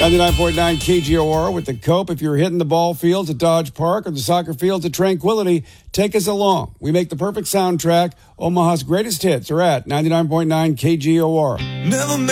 99.9 KGOR with the Cope. If you're hitting the ball fields at Dodge Park or the soccer fields at Tranquility, take us along. We make the perfect soundtrack. Omaha's greatest hits are at 99.9 KGOR. Never